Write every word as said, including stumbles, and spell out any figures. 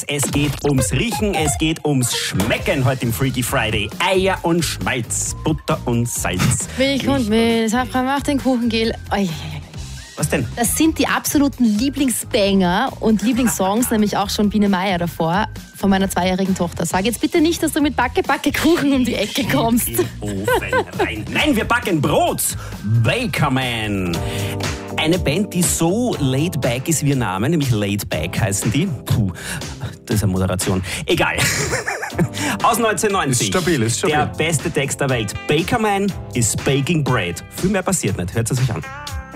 es geht ums Riechen, es geht ums Schmecken heute im Freaky Friday. Eier und Schmalz, Butter und Salz. Milch und Mehl, Safran macht den Kuchengel. Oi. Was denn? Das sind die absoluten Lieblingsbanger und Lieblingssongs, nämlich auch schon Biene Meier davor, von meiner zweijährigen Tochter. Sag jetzt bitte nicht, dass du mit Backe, Backe Kuchen um die Ecke kommst. In den Ofen rein. Nein, wir backen Brot. Bakerman. Eine Band, die so laid back ist wie ihr Name, nämlich Laid Back heißen die. Puh, das ist eine Moderation. Egal. Aus neunzehnhundertneunzig. Ist stabil, ist stabil. Der beste Text der Welt. Bakerman is baking bread. Viel mehr passiert nicht. Hört es euch an.